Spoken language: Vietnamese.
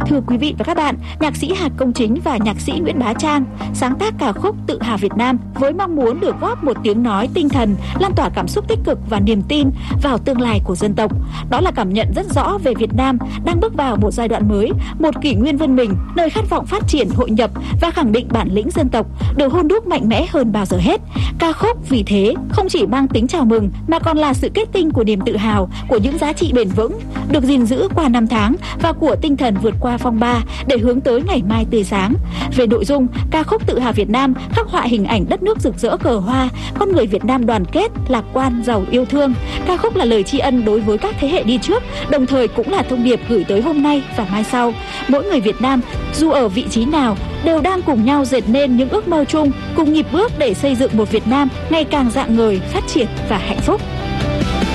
Thưa quý vị và các bạn, nhạc sĩ Hạc Công Chính và nhạc sĩ Nguyễn Bá Trang sáng tác ca khúc Tự hào Việt Nam với mong muốn được góp một tiếng nói tinh thần, lan tỏa cảm xúc tích cực và niềm tin vào tương lai của dân tộc. Đó là cảm nhận rất rõ về Việt Nam đang bước vào một giai đoạn mới, một kỷ nguyên vươn mình, nơi khát vọng phát triển, hội nhập và khẳng định bản lĩnh dân tộc được hôn đúc mạnh mẽ hơn bao giờ hết. Ca khúc vì thế không chỉ mang tính chào mừng mà còn là sự kết tinh của niềm tự hào, của những giá trị bền vững được gìn giữ qua năm tháng và của tinh thần vượt qua phong ba để hướng tới ngày mai tươi sáng. Về nội dung, ca khúc Tự hào Việt Nam khắc họa hình ảnh đất nước rực rỡ cờ hoa, con người Việt Nam đoàn kết, lạc quan, giàu yêu thương. Ca khúc là lời tri ân đối với các thế hệ đi trước, đồng thời cũng là thông điệp gửi tới hôm nay và mai sau. Mỗi người Việt Nam, dù ở vị trí nào, đều đang cùng nhau dệt nên những ước mơ chung, cùng nhịp bước để xây dựng một Việt Nam ngày càng rạng ngời, phát triển và hạnh phúc.